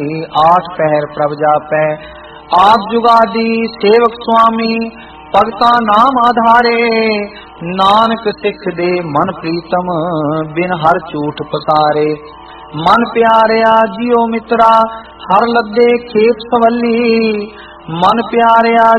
आठ पहर प्रभ जापै। आप जुगादी सेवक स्वामी भगता नाम आधारे। नानक सिख दे मन प्रीतम बिन हर झूठ पसारे। मन प्यारिया जियो मित्रा हर लद्दे खेत सवली। मन प्यारिया